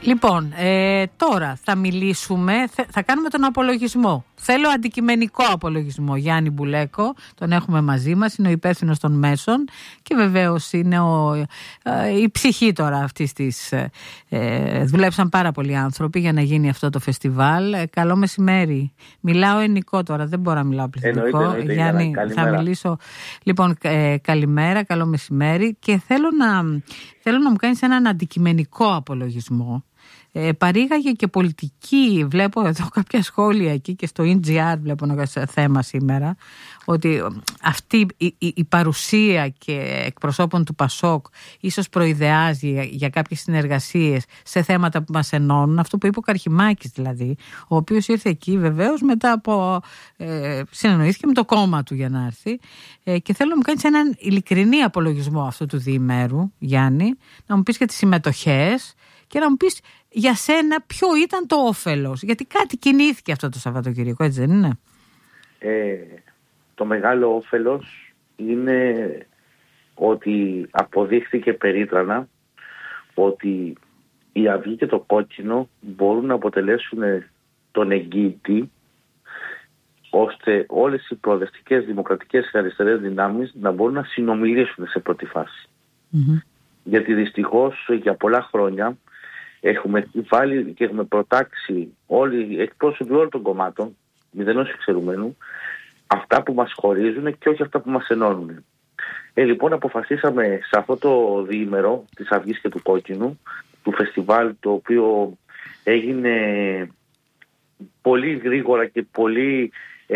Λοιπόν, τώρα θα μιλήσουμε, θα κάνουμε τον απολογισμό. Θέλω αντικειμενικό απολογισμό. Γιάννη Μπουλέκο, τον έχουμε μαζί μας, είναι ο υπεύθυνος των μέσων και βεβαίως είναι η ψυχή τώρα αυτής της. Δουλέψαν πάρα πολλοί άνθρωποι για να γίνει αυτό το φεστιβάλ. Καλό μεσημέρι. Μιλάω ελληνικό τώρα, δεν μπορώ να μιλάω πληθυντικό. Εννοείται, Γιάννη, θα μιλήσω. Λοιπόν, καλημέρα, καλό μεσημέρι και θέλω να μου κάνεις έναν αντικειμενικό απολογισμό. Παρήγαγε και πολιτική, βλέπω εδώ κάποια σχόλια εκεί και στο NGR βλέπω ένα θέμα σήμερα, ότι αυτή η παρουσία και εκπροσώπων του ΠΑΣΟΚ ίσως προειδεάζει για κάποιες συνεργασίες σε θέματα που μας ενώνουν, αυτό που είπε ο Καρχημάκης δηλαδή, ο οποίος ήρθε εκεί βεβαίως μετά από συνεννοήθηκε με το κόμμα του για να έρθει, και θέλω να μου κάνεις έναν ειλικρινή απολογισμό αυτού του διημέρου, Γιάννη, να μου πεις και τις συμμετοχές και να μου πεις για σένα ποιο ήταν το όφελος. Γιατί κάτι κινήθηκε αυτό το Σαββατοκύριακο, έτσι δεν είναι? Το μεγάλο όφελος είναι ότι αποδείχθηκε περίτρανα ότι η Αυγή και το Κόκκινο μπορούν να αποτελέσουν τον εγγύητη ώστε όλες οι προοδευτικές, δημοκρατικές και αριστερές δυνάμεις να μπορούν να συνομιλήσουν σε πρώτη φάση. Mm-hmm. Γιατί δυστυχώς για πολλά χρόνια έχουμε βάλει και έχουμε προτάξει όλοι οι εκπρόσωποι όλων των κομμάτων, μηδενός εξαιρουμένου, αυτά που μας χωρίζουν και όχι αυτά που μας ενώνουν. Λοιπόν, αποφασίσαμε σε αυτό το διήμερο της Αυγής και του Κόκκινου, του φεστιβάλ, το οποίο έγινε πολύ γρήγορα και πολύ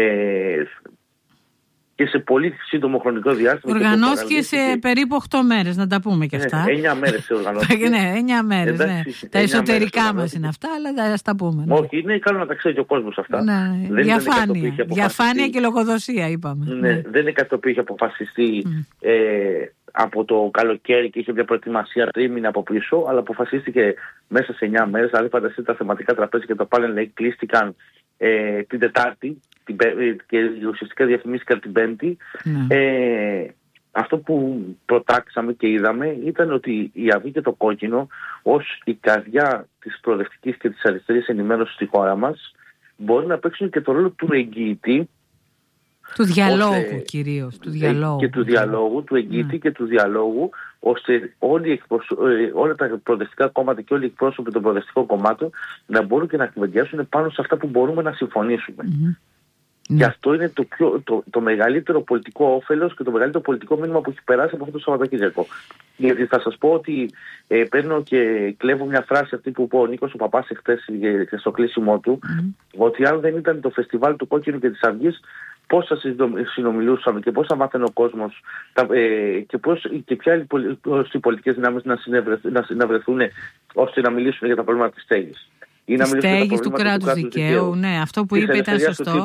και σε πολύ σύντομο χρονικό διάστημα. Οργανώθηκε σε περίπου 8 μέρες, να τα πούμε και αυτά. 9 μέρες σε οργανώθηκε. Ναι, 9 μέρες. Ναι. Τα εσωτερικά μας είναι αυτά, αλλά ας τα πούμε. Ναι. Όχι, είναι καλό να τα ξέρει και ο κόσμος αυτά. Ναι. Διαφάνεια και λογοδοσία, είπαμε. Ναι. Δεν είναι κάτι το οποίο είχε αποφασιστεί από το καλοκαίρι και είχε μια προετοιμασία τρίμηνα από πίσω, αλλά αποφασίστηκε μέσα σε 9 μέρες. Δηλαδή, φανταστείτε, τα θεματικά τραπέζια και το πάνελ κλείστηκαν την Τετάρτη και ουσιαστικά διαφημίστηκαν την Πέμπτη. Αυτό που προτάξαμε και είδαμε ήταν ότι η Αυγή και το Κόκκινο ως η καρδιά της προοδευτικής και της αριστερής ενημέρωσης στη χώρα μας μπορεί να παίξουν και το ρόλο του εγγυητή, του διαλόγου κυρίως, του διαλόγου. Και του διαλόγου, του εγγυητή και του διαλόγου, ώστε όλα τα προοδευτικά κόμματα και όλοι οι εκπρόσωποι των προοδευτικών κομμάτων να μπορούν και να κουβεντιάσουν πάνω σε αυτά που μπορούμε να συμφωνήσουμε. Και αυτό είναι το μεγαλύτερο πολιτικό όφελος και το μεγαλύτερο πολιτικό μήνυμα που έχει περάσει από αυτό το Σαββατοκύριακο. Γιατί θα σας πω ότι παίρνω και κλέβω μια φράση αυτή που είπε ο Νίκος ο Παπάς εχθές στο κλείσιμό του, ότι αν δεν ήταν το φεστιβάλ του Κόκκινου και της Αυγής, πώς θα συνομιλούσαμε και πώς θα μάθαινε ο κόσμος και πώς και ποια οι πολιτικές δυνάμεις να βρεθούν ώστε να μιλήσουν για τα προβλήματα της στέγης. Τη στέγη του κράτους δικαίου, ναι, αυτό που είπε ήταν σωστό.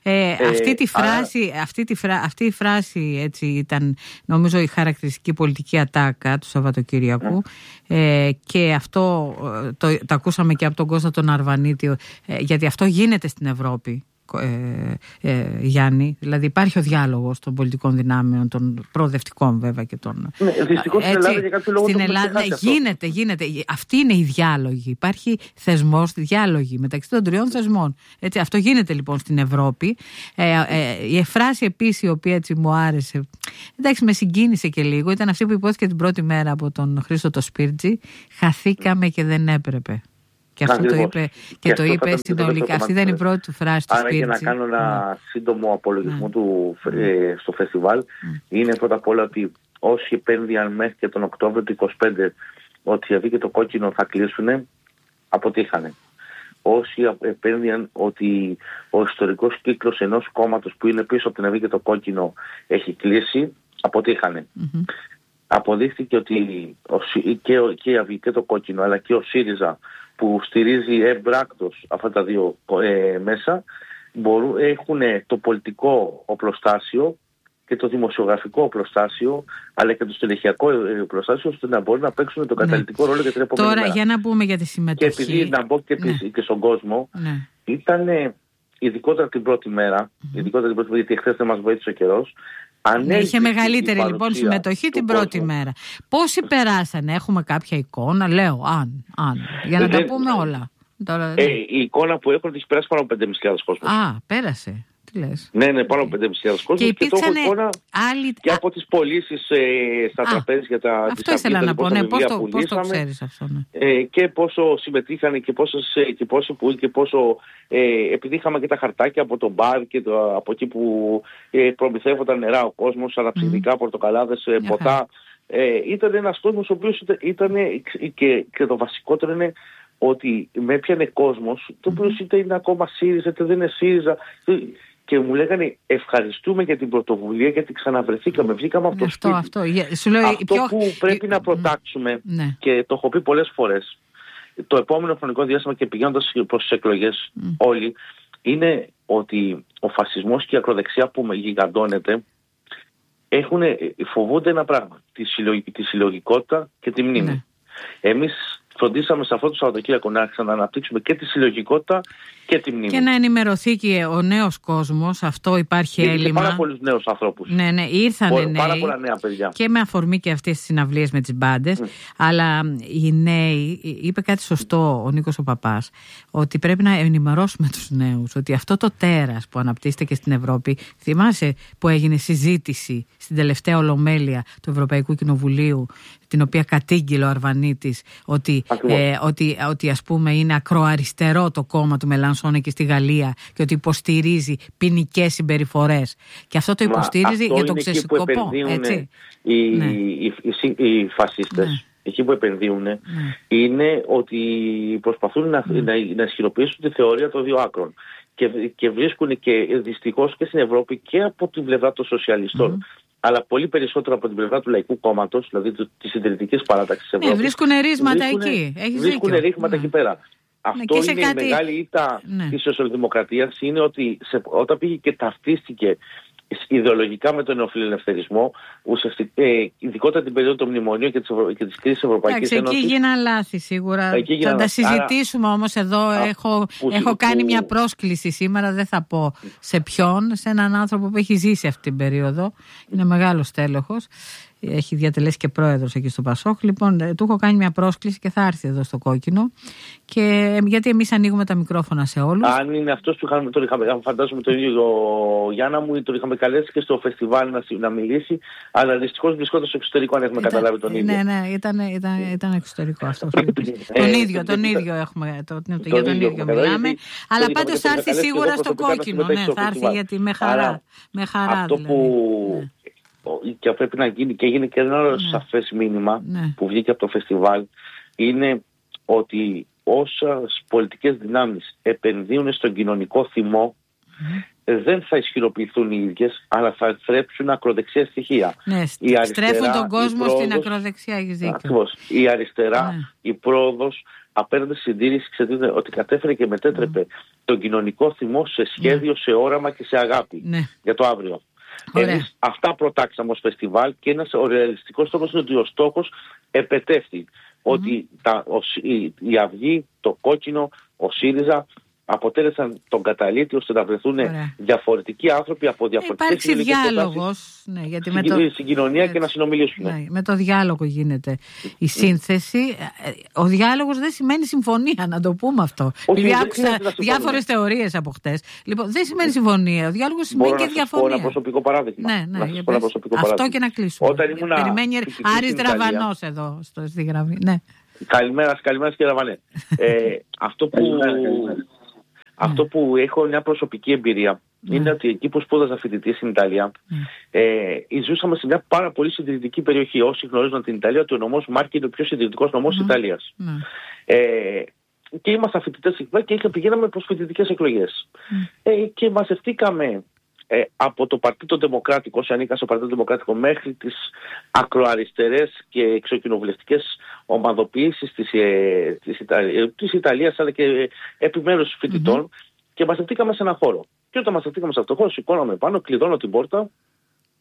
Αυτή η φράση έτσι ήταν, νομίζω, η χαρακτηριστική πολιτική ατάκα του Σαββατοκύριακου, και αυτό το ακούσαμε και από τον Κώστα τον Αρβανίτη, γιατί αυτό γίνεται στην Ευρώπη. Γιάννη, δηλαδή υπάρχει ο διάλογος των πολιτικών δυνάμεων, των προοδευτικών βέβαια και των. Δυστυχώς στην Ελλάδα για κάποιο λόγο στην Ελλάδα γίνεται. Αυτή είναι η διάλογη. Υπάρχει θεσμός, διάλογοι μεταξύ των τριών θεσμών. Έτσι, αυτό γίνεται λοιπόν στην Ευρώπη. Η φράση επίσης, η οποία έτσι μου άρεσε, εντάξει, με συγκίνησε και λίγο, ήταν αυτή που υπόθηκε την πρώτη μέρα από τον Χρήστο το Σπίρτζη. Χαθήκαμε και δεν έπρεπε. Και αυτό το είπε και το είπε συνολικά. Αυτή ήταν η πρώτη του φράση του Σπίρτζη. Άρα, για να κάνω ένα σύντομο απολογισμό του στο φεστιβάλ, είναι πρώτα απ' όλα ότι όσοι επένδυαν μέχρι και τον Οκτώβριο του 2025 ότι η Αυγή και το Κόκκινο θα κλείσουν, αποτύχανε. Όσοι επένδυαν ότι ο ιστορικός κύκλος ενός κόμματος που είναι πίσω από την Αυγή και το Κόκκινο έχει κλείσει, αποτύχανε. Αποδείχθηκε ότι και η Αυγή και το Κόκκινο, αλλά και ο ΣΥΡΙΖΑ, που στηρίζει εμπράκτος αυτά τα δύο μέσα, έχουν το πολιτικό οπλοστάσιο και το δημοσιογραφικό οπλοστάσιο, αλλά και το στελεχειακό οπλοστάσιο, ώστε να μπορούν να παίξουν τον καταλυτικό ρόλο για την επόμενη μέρα. Τώρα, για να πούμε για τη συμμετοχή. Και επειδή να μπω και στον κόσμο, ήταν ειδικότερα την πρώτη μέρα, γιατί εχθές δεν μας βοήθησε ο καιρός, Είχε μεγαλύτερη λοιπόν συμμετοχή την πρώτη μέρα. Πόσοι περάσανε, έχουμε κάποια εικόνα, λέω, για να τα πούμε όλα. Τώρα, η εικόνα που έχω έχει περάσει πάνω από 5.500 κόσμος. Πέρασε. Τι λες? Ναι, πάνω από 5.500 κόσμος και το έχω εικόνα και από τις πωλήσεις στα τραπέζια αυτό ήθελα να πω, ναι, πώς το ξέρεις αυτό, ναι. Και πόσο συμμετείχαν και πόσο που και πόσο επειδή είχαμε και τα χαρτάκια από το μπαρ και από εκεί που προμηθεύονταν νερά ο κόσμος, αναψυκτικά, πορτοκαλάδες, ποτά. Ήταν ένας κόσμος ο οποίος ήταν και το βασικότερο είναι ότι με έπιανε κόσμος, το οποίο είτε είναι ακόμα ΣΥΡΙΖΑ, είτε δεν είναι ΣΥΡΙΖΑ, και μου λέγανε ευχαριστούμε για την πρωτοβουλία γιατί ξαναβρεθήκαμε, βγήκαμε από το σπίτι. Αυτό που πρέπει να προτάξουμε, και το έχω πει πολλές φορές, το επόμενο χρονικό διάστημα και πηγαίνοντας προς τις εκλογές όλοι, είναι ότι ο φασισμός και η ακροδεξιά που γιγαντώνεται φοβούνται ένα πράγμα, τη συλλογικότητα και τη μνήμη. Εμείς φροντίσαμε σε αυτό το Σαββατοκύριακο να ξανααναπτύξουμε και τη συλλογικότητα και τη μνήμη. Και να ενημερωθεί και ο νέος κόσμος, αυτό υπάρχει έλλειμμα. Και πάρα πολλούς νέους ανθρώπους. Ναι, ήρθανε νέοι. Πάρα πολλά νέα παιδιά. Και με αφορμή και αυτές τις συναυλίες με τις μπάντες. Αλλά οι νέοι, είπε κάτι σωστό ο Νίκος ο Παπάς, ότι πρέπει να ενημερώσουμε τους νέους. Ότι αυτό το τέρας που αναπτύσσεται και στην Ευρώπη, θυμάσαι που έγινε συζήτηση στην τελευταία ολομέλεια του Ευρωπαϊκού Κοινοβουλίου, την οποία κατήγγειλε ο Αρβανίτης, ότι ας πούμε είναι ακροαριστερό το κόμμα του Μελανσόν και στη Γαλλία και ότι υποστηρίζει ποινικές συμπεριφορές. Και αυτό το υποστήριζε για τον ξεσκοπό. Οι φασίστες, εκεί που επενδύουν, είναι ότι προσπαθούν να ισχυροποιήσουν τη θεωρία των δύο άκρων. Και βρίσκουν και δυστυχώς και στην Ευρώπη και από την πλευρά των σοσιαλιστών, αλλά πολύ περισσότερο από την πλευρά του Λαϊκού Κόμματος, δηλαδή της συντηρητικής παράταξης της Ευρώπης. Βρίσκουν ρίσματα εκεί. Βρίσκουν ρίσματα εκεί πέρα. Αυτό είναι η μεγάλη ήττα της σοσιαλδημοκρατίας, είναι ότι όταν πήγε και ταυτίστηκε ιδεολογικά με τον νεοφιλελευθερισμό, ειδικότερα την περίοδο των μνημονίων και της κρίσης Ευρωπαϊκής Ένωσης. Εκεί γίναν λάθη σίγουρα. Θα τα συζητήσουμε όμως εδώ. Έχω κάνει μια πρόσκληση σήμερα, δεν θα πω σε ποιον, σε έναν άνθρωπο που έχει ζήσει αυτή την περίοδο. Είναι μεγάλος τέλεχος. Έχει διατελέσει και πρόεδρος εκεί στο Πασόκ. Λοιπόν, του έχω κάνει μια πρόσκληση και θα έρθει εδώ στο Κόκκινο. Και γιατί εμείς ανοίγουμε τα μικρόφωνα σε όλους. Αν είναι αυτός που φαντάζομαι τον ίδιο Γιάννα μου, τον είχαμε καλέσει και στο φεστιβάλ να μιλήσει, αλλά δυστυχώς βρισκόταν στο εξωτερικό, αν έχουμε καταλάβει τον ίδιο. Ναι, ήταν εξωτερικό αυτό. τον ίδιο έχουμε, για τον ίδιο μιλάμε. Αλλά πάντως θα έρθει σίγουρα στο Κόκκινο. Θα έρθει γιατί με χαρά. Αυτό που και πρέπει να γίνει, και έγινε και ένα άλλο σαφές μήνυμα που βγήκε από το φεστιβάλ, είναι ότι όσες πολιτικές δυνάμεις επενδύουν στον κοινωνικό θυμό, δεν θα ισχυροποιηθούν οι ίδιες, αλλά θα θρέψουν ακροδεξιά στοιχεία. Στρέφουν τον κόσμο στην ακροδεξιά, έχεις δίκιο. Ακριβώς. Η αριστερά, η πρόοδος απέναντι στη συντήρηση, ξέρετε ότι κατέφερε και μετέτρεπε τον κοινωνικό θυμό σε σχέδιο, σε όραμα και σε αγάπη για το αύριο. Εμείς αυτά προτάξαμε ως φεστιβάλ και ένας ρεαλιστικός στόχος είναι ότι ο στόχος επετεύχθη. Ότι η Αυγή, το Κόκκινο, ο ΣΥΡΙΖΑ αποτέλεσαν τον καταλήτη ώστε να βρεθούν διαφορετικοί άνθρωποι από διαφορετικές κοινωνικές διάλογος στην κοινωνία και να συνομιλήσουν. Με το διάλογο γίνεται η σύνθεση. Ο διάλογος δεν σημαίνει συμφωνία, να το πούμε αυτό. Επειδή άκουσα διάφορες θεωρίες από χτες. Λοιπόν, δεν σημαίνει συμφωνία. Ο διάλογος σημαίνει και διαφωνία. Μπορώ να πω ένα προσωπικό παράδειγμα. Αυτό και να κλείσουμε. Περιμένει Άρης Δραβανός εδώ στη γραμμή. Καλημέρα κύριε Ραβανέ. Αυτό που έχω μια προσωπική εμπειρία είναι ότι εκεί που σπούδαζα φοιτητή στην Ιταλία, ζούσαμε σε μια πάρα πολύ συντηρητική περιοχή. Όσοι γνωρίζουν την Ιταλία, ότι ο νομός Μάρκη είναι ο πιο συντηρητικός νομός της Ιταλίας. Και ήμασταν φοιτητές εκεί και πηγαίναμε προς φοιτητικές εκλογές. Και μαζευτήκαμε από το Παρτίτο Δημοκράτικο, όσοι ανήκαν στο Παρτίτο Δημοκράτικο, μέχρι τις ακροαριστερές και εξοκοινοβουλευτικές ομαδοποιήσεις της Ιταλίας, αλλά και επιμέρους φοιτητών, και μαζευτήκαμε σε ένα χώρο. Και όταν μαζευτήκαμε σε αυτό το χώρο, σηκώναμε πάνω, κλειδώνω την πόρτα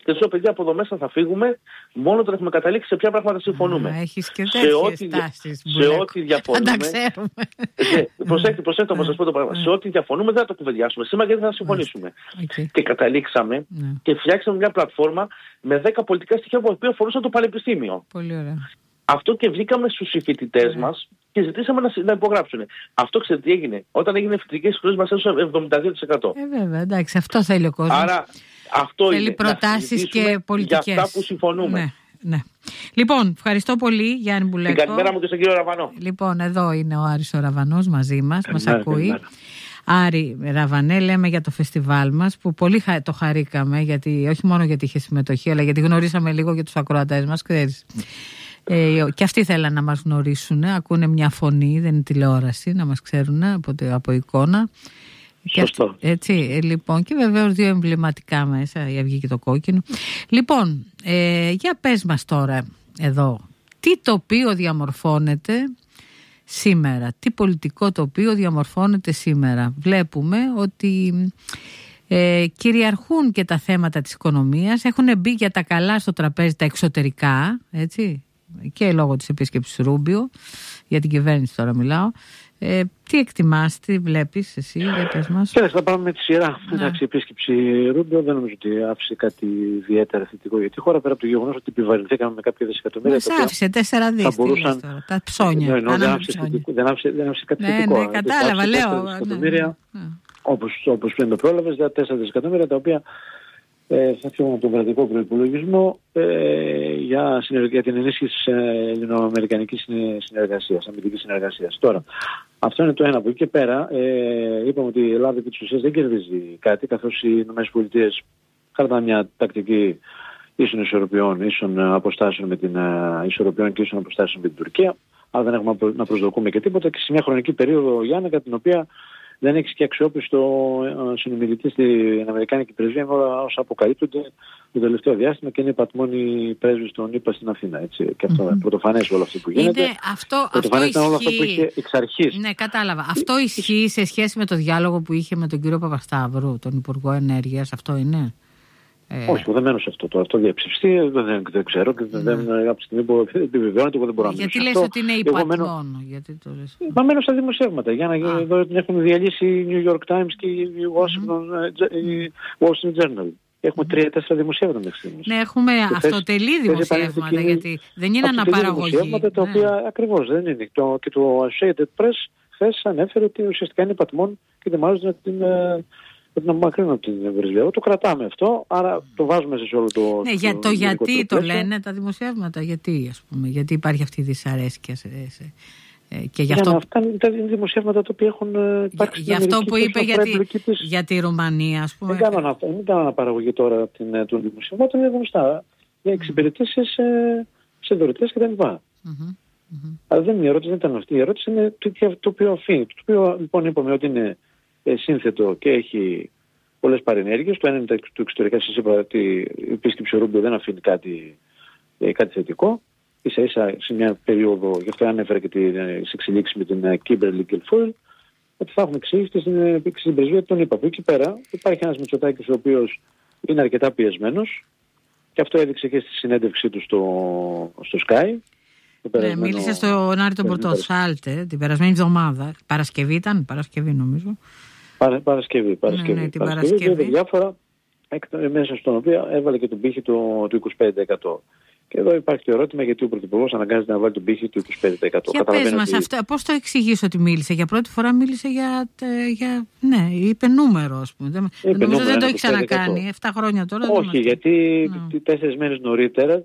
Και σου λέω, παιδιά, από εδώ μέσα θα φύγουμε μόνο όταν έχουμε καταλήξει σε ποια πράγματα συμφωνούμε. Έχεις και τέτοιες τάσεις. Σε ό,τι διαφωνούμε. Αν τα ξέρουμε. Προσέξτε όμως, θα σας πω το πράγμα. Σε ό,τι διαφωνούμε δεν θα το κουβεντιάσουμε σήμερα γιατί δεν θα συμφωνήσουμε. Και καταλήξαμε και φτιάξαμε μια πλατφόρμα με 10 πολιτικά στοιχεία που αφορούσαν το πανεπιστήμιο. Πολύ ωραία. Αυτό και βγήκαμε στους συμφοιτητές μας και ζητήσαμε να υπογράψουν. Αυτό ξέρετε τι έγινε? Όταν έγινε φοιτητικές εκλογές μας έδωσαν 72%. Βέβαια, εντάξει, αυτό θέλει ο κόσμος. Άρα αυτό θέλει είναι προτάσεις και πολιτικές. Για αυτά που συμφωνούμε. Ναι. Λοιπόν, ευχαριστώ πολύ, Γιάννη Μπουλέκο. Την καλημέρα μου και στον κύριο Ραβανό. Λοιπόν, εδώ είναι ο Άρης ο Ραβανός μαζί μας, μας ακούει. Άρη Ραβανέ, λέμε για το φεστιβάλ μας που πολύ το χαρήκαμε, γιατί, όχι μόνο γιατί είχε συμμετοχή, αλλά γιατί γνωρίσαμε λίγο για τους ακροατές μας, ξέρεις. Και αυτοί θέλαν να μας γνωρίσουν, ακούνε μια φωνή, δεν είναι τηλεόραση, να μας ξέρουν από εικόνα. Σωστό. Έτσι, λοιπόν, και βεβαίως 2 εμβληματικά μέσα, η Αυγή και το Κόκκινο. Λοιπόν, για πες μας τώρα εδώ, τι τοπίο διαμορφώνεται σήμερα, τι πολιτικό τοπίο διαμορφώνεται σήμερα? Βλέπουμε ότι κυριαρχούν και τα θέματα της οικονομίας, έχουν μπει για τα καλά στο τραπέζι τα εξωτερικά, έτσι, και λόγω της επίσκεψης Ρούμπιο, για την κυβέρνηση τώρα μιλάω. Τι εκτιμάς, τι βλέπεις εσύ, για πες μας. Θα πάμε με τη σειρά. Εντάξει, η επίσκεψη Ρούμπιο δεν νομίζω ότι άφησε κάτι ιδιαίτερα θετικό για τη χώρα, πέρα από το γεγονός ότι επιβαρυνθήκαμε με κάποια δισεκατομμύρια. Μας άφησε 4 δις, μπορούσαν... τώρα, τα ψώνια. Δεν άφησε κάτι θετικό. Ναι, κατάλαβα, λέω. Όπως πριν το πρόλαβες, 4 δισεκατομμύρια τα οποία θα φύγουν από τον κρατικό προϋπολογισμό για την ενίσχυση της ελληνοαμερικανικής συνεργασίας, αμυντικής συνεργασίας. Τώρα, αυτό είναι το ένα. Από εκεί και πέρα, είπαμε ότι η Ελλάδα επί της ουσίας δεν κερδίζει κάτι, καθώς οι ΗΠΑ κρατάνε μια τακτική ίσων ισορροπιών, ίσων αποστάσεων με την ισορροπιών και ίσων αποστάσεων με την Τουρκία. Αλλά δεν έχουμε να προσδοκούμε και τίποτα, και σε μια χρονική περίοδο, Γιάννα, κατά την οποία δεν έχεις και αξιόπιστο συνομιλητή στην Αμερικάνικη πρεσβεία με όλα όσα αποκαλύπτονται το τελευταίο διάστημα και είναι πατμόνοι πρέσβης των ΗΠΑ στην Αθήνα. Έτσι. Και αυτό είναι πρωτοφανές όλο αυτό που γίνεται. Πρωτοφανές ήταν όλο αυτό που είχε εξ αρχής. Ναι, κατάλαβα. Αυτό ισχύει σε σχέση με το διάλογο που είχε με τον κύριο Παπασταύρου, τον Υπουργό Ενέργειας? Αυτό είναι? Όχι, δεν μένω σε αυτό τώρα. Αυτό διαψευστεί, δεν ξέρω και από τη στιγμή που επιβεβαιώνεται, εγώ δεν μπορώ να μιλήσω. Γιατί λες ότι είναι υπατμόν? Μα μένω στα δημοσιεύματα. Για να την έχουν διαλύσει η New York Times και η Wall Street Journal. Έχουμε 3-4 δημοσιεύματα μέχρι στιγμής. Ναι, έχουμε αυτοτελή δημοσιεύματα, γιατί δεν είναι αναπαραγωγή. Δημοσιεύματα τα οποία ακριβώς δεν είναι. Και το Associated Press χθες ανέφερε ότι ουσιαστικά είναι πατμόν και ετοιμάζονται να την απομακρύνουν από την πρεσβεία. Το κρατάμε αυτό, άρα το βάζουμε σε όλο το. Ναι, για το γιατί το λένε τα δημοσιεύματα, γιατί υπάρχει αυτή η δυσαρέσκεια και γι' αυτό. Αυτά είναι τα δημοσιεύματα τα οποία έχουν υπάρξει. Για αυτό που είπε για τη Ρουμανία, ας πούμε. Δεν κάνω αναπαραγωγή τώρα των δημοσιεύματων, είναι γνωστά. Για εξυπηρετήσεις σε δωρητές κτλ. Αλλά η ερώτηση δεν ήταν αυτή. Η ερώτηση είναι το οποίο αφήνει. Το οποίο λοιπόν είπαμε ότι είναι σύνθετο και έχει πολλές παρενέργειες. Το ένα είναι του εξωτερικά. Σας είπα ότι η επίσκεψη Ρούμπιο δεν αφήνει κάτι θετικό. Ίσα ίσα σε μια περίοδο, γι' αυτό ανέφερα και τις εξελίξεις με την Kimberly Guilfoyle, ότι θα έχουμε εξήγηση στην πρεσβεία των ΗΠΑ. Από εκεί πέρα υπάρχει ένας Μητσοτάκης ο οποίος είναι αρκετά πιεσμένος και αυτό έδειξε και στη συνέντευξή του στο Sky. Ναι, μίλησε στον Άρη τον Πορτοσάλτε την περασμένη εβδομάδα. Παρασκευή νομίζω. Παρασκευή. Ναι, την Παρασκευή. Διάφορα, μέσα στον οποίο έβαλε και τον πύχη του 25%. Και εδώ υπάρχει το ερώτημα γιατί ο Πρωθυπουργός αναγκάζεται να βάλει τον πύχη του 25%. Για πες μας αυτό, πώς το εξηγείς ότι μίλησε? Για πρώτη φορά μίλησε ναι, είπε νούμερο, ας πούμε. Νομίζω δεν το έχει ξανακάνει, 7 χρόνια τώρα. Όχι, γιατί 4 μέρες νωρίτερα,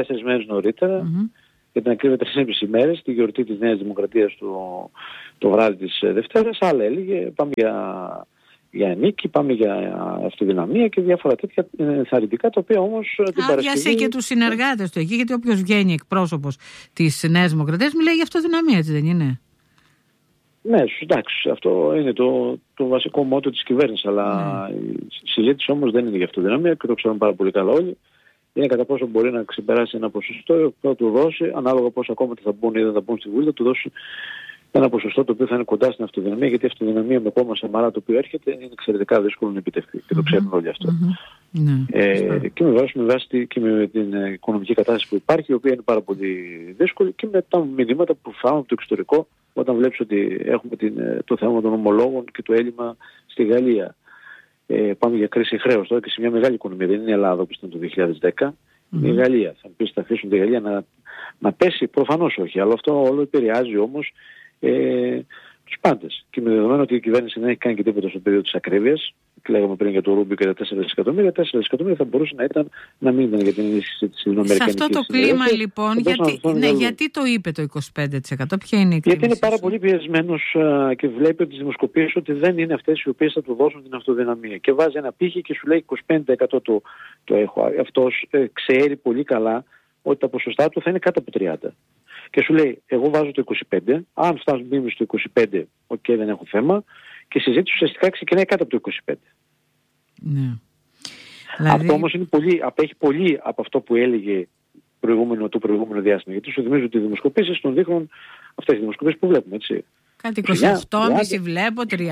για την ακρίβεια 3,5 ημέρες, τη γιορτή της Νέας Δημοκρατίας το βράδυ της Δευτέρας, άλλα έλεγε, πάμε για νίκη, πάμε για αυτοδυναμία και διάφορα τέτοια ενθαρρυντικά, τα οποία όμως την Παρασκευή. Άδειασε και τους συνεργάτες του εκεί, γιατί όποιος βγαίνει εκπρόσωπος της Νέας Δημοκρατίας μιλάει για αυτοδυναμία, έτσι δεν είναι? Ναι, εντάξει, αυτό είναι το βασικό μότο της κυβέρνησης, αλλά η συζήτηση όμως δεν είναι για αυτοδυναμία και το ξέρουν πάρα πολύ καλά όλοι. Είναι κατά πόσο μπορεί να ξεπεράσει ένα ποσοστό, θα του δώσει, ανάλογα πόσο ακόμα θα μπουν ή δεν θα μπουν στη Βουλή, θα του δώσει ένα ποσοστό το οποίο θα είναι κοντά στην αυτοδυναμία, γιατί η αυτοδυναμία με κόμμα Σαμαρά το οποίο έρχεται είναι εξαιρετικά δύσκολο να επιτευχθεί και το ξέρουν όλοι αυτό. Και με βάση και με την οικονομική κατάσταση που υπάρχει, η οποία είναι πάρα πολύ δύσκολη, και με τα μηνύματα που φάμε από το εξωτερικό, όταν βλέπεις ότι έχουμε το θέμα των ομολόγων και το έλλειμμα στη Γαλλία. Πάμε για κρίση χρέους τώρα και σε μια μεγάλη οικονομία. Δεν είναι η Ελλάδα όπως ήταν το 2010. Είναι η Γαλλία. Θα πεις, θα αφήσουν τη Γαλλία να πέσει? Προφανώς όχι. Αλλά αυτό όλο επηρεάζει όμως τους πάντες. Και με δεδομένο ότι η κυβέρνηση δεν έχει κάνει και τίποτα στο πεδίο της ακρίβειας, λέγαμε πριν για το Ρούμπιο και τα 4 δισεκατομμύρια, 4 δισεκατομμύρια θα μπορούσε να μην ήταν για την ενίσχυση της ελληνοαμερικανικής. Σε αυτό το κλίμα λοιπόν, γιατί το είπε το 25%, ποια είναι η κλίμα? Γιατί είναι πάρα πολύ πιεσμένος και βλέπει από τις δημοσκοπήσεις ότι δεν είναι αυτές οι οποίες θα του δώσουν την αυτοδυναμία. Και βάζει ένα πύχη και σου λέει 25% το έχω. Αυτός ξέρει πολύ καλά ότι τα ποσοστά του θα είναι κάτω από 30. Και σου λέει, εγώ βάζω το 25, αν φτάσουν στο 25, δεν έχω θέμα, και η συζήτηση ουσιαστικά ξεκινάει κάτω από το 25. Ναι. Αυτό όμως απέχει πολύ από αυτό που έλεγε το προηγούμενο διάστημα. Γιατί σου θυμίζω ότι οι δημοσκοπήσεις τον δείχνουν αυτές οι δημοσκοπήσεις που βλέπουμε, έτσι. Κάτι 28,5 βλέπω, 30.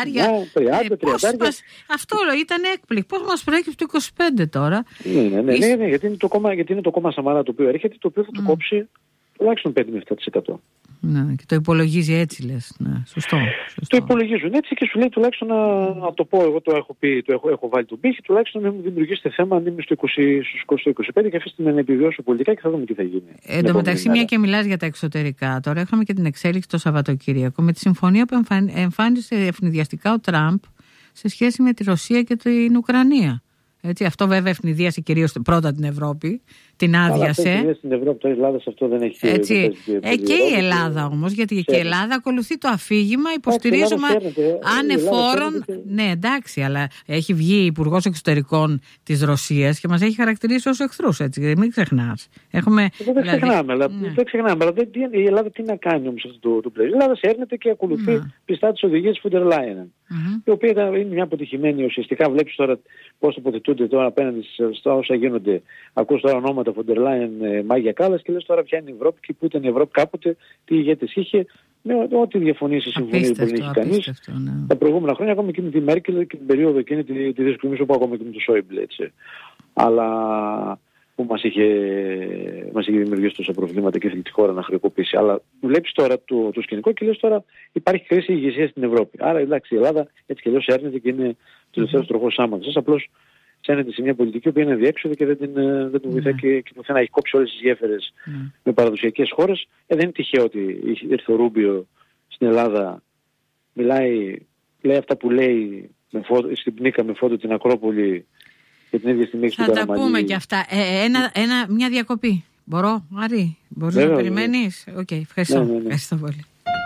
Αυτό ήταν έκπληξη. Πώς μας προέκυψε το 25 τώρα? Ναι, γιατί είναι το κόμμα Σαμαρά το οποίο έρχεται, το οποίο θα του κόψει τουλάχιστον 5 με 7%. Ναι, και το υπολογίζει έτσι, λες. Ναι, σωστό. Το υπολογίζουν έτσι και σου λέει τουλάχιστον να το πω, εγώ το έχω πει, έχω βάλει τον πύχη, τουλάχιστον να μου δημιουργήσετε θέμα αν είμαι στο 20-25 και αφήστε να επιβιώσω πολιτικά και θα δούμε τι θα γίνει. Εν τω μεταξύ, μια και μιλάς για τα εξωτερικά, τώρα είχαμε και την εξέλιξη το Σαββατοκύριακο με τη συμφωνία που εμφάνισε ευνηδιαστικά ο Τραμπ σε σχέση με τη Ρωσία και την Ουκρανία. Έτσι, αυτό βέβαια ευνηδίασε κυρίως πρώτα την Ευρώπη, την άδειασε. Αλλά στην Ευρώπη, το Ελλάδα αυτό δεν έχει. Έτσι. Και η Ελλάδα όμως, γιατί και η Ελλάδα ακολουθεί το αφήγημα, υποστηρίζουμε ανεφόρον. Ναι, εντάξει, αλλά έχει βγει υπουργός εξωτερικών της Ρωσίας και μας έχει χαρακτηρίσει ως εχθρούς, έτσι, μην ξεχνάς. Δεν ξεχνάμε, αλλά η Ελλάδα τι να κάνει όμως αυτό το πλαίσιο? Η Ελλάδα σέρνεται και ακολουθεί πιστά τις οδηγίες της Φοντερ Λάιεν, η οποία είναι μια αποτυχημένη ουσιαστικά. Βλέπεις τώρα πώς τοποθετούνται τώρα απέναντι στα όσα γίνονται. Ακούς τώρα ονόματα Φοντερ Λάιεν, Μάγια Κάλλας, και λες τώρα ποια είναι η Ευρώπη και πού ήταν η Ευρώπη κάποτε, τι ηγέτες είχε, με ό,τι διαφωνήσει συμφωνίες που δεν έχει κανείς. Ναι. Τα προηγούμενα χρόνια, ακόμη και με τη Μέρκελ και την περίοδο εκείνη τη δύσκολη που ακόμη και με το Σόιμπλε, έτσι. Αλλά που μας είχε δημιουργήσει τόσα προβλήματα και θέλει τη χώρα να χρεοκοπήσει. Αλλά βλέπεις τώρα το σκηνικό και λες τώρα υπάρχει κρίση ηγεσίας στην Ευρώπη. Άρα εντάξει, η Ελλάδα έτσι κι αλλιώς έρνεται και είναι το τελευταίο τροχός άμαξας. Απλώς σένεται σε μια πολιτική που είναι αδιέξοδο και δεν την βοηθάει και πουθενά. Έχει κόψει όλες τις γέφυρες με παραδοσιακές χώρες. Δεν είναι τυχαίο ότι ήρθε ο Ρούμπιο στην Ελλάδα, λέει αυτά που λέει στην Πνίκα με φώτο την Ακρόπολη και την ίδια στιγμή θα τα πούμε και αυτά. Μια διακοπή. Μπορώ, Άρη? Μπορείς να περιμένεις? Οκ, ευχαριστώ. Ναι. Ευχαριστώ πολύ.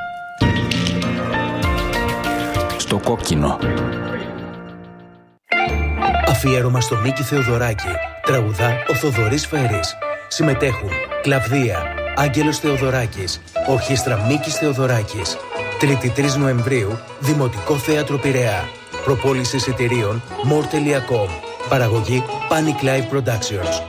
Στο κόκκινο. Αφιέρωμα στο Μίκη Θεοδωράκη. Τραγουδά ο Θοδωρής Φέρης. Συμμετέχουν Κλαβδία, Άγγελος Θεοδωράκης, Ορχήστρα Μίκης Θεοδωράκης. 3η 3 Νοεμβρίου, Δημοτικό Θέατρο Πειραιά. Προπόληση εισιτηρίων more.com. Παραγωγή Panic Live Productions.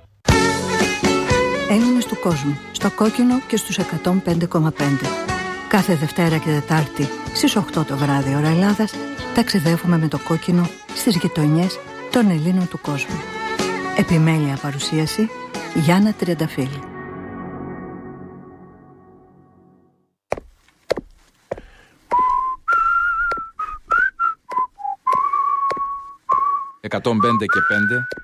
Έλληνες του κόσμου, στο κόκκινο και στους 105,5. Κάθε Δευτέρα και Τετάρτη στις 8 το βράδυ ώρα Ελλάδας ταξιδεύουμε με το κόκκινο στις γειτονιές των Ελλήνων του κόσμου. Επιμέλεια παρουσίαση Γιάννα Τριανταφύλλου. «105 και 5»